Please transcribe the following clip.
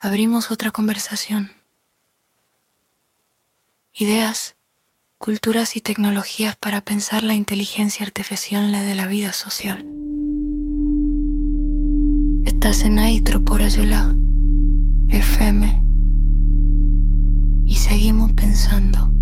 abrimos otra conversación. Ideas, culturas y tecnologías para pensar la inteligencia artificial de la vida social. Estás en Aitro por Ayolá, FM, y seguimos pensando.